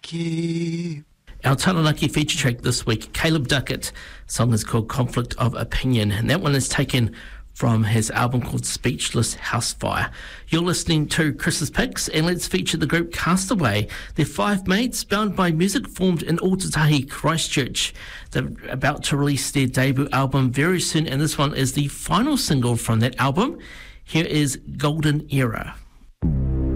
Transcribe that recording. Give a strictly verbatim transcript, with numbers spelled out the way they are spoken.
Taranaki. Our Taranaki feature track this week, Caleb Duckett. Song is called Conflict of Opinion, and that one is taken from his album called Speechless Housefire. You're listening to Chris's Picks, and let's feature the group Castaway. They're five mates bound by music formed in Otatahi, Christchurch. They're about to release their debut album very soon, and this one is the final single from that album. Here is Golden Era.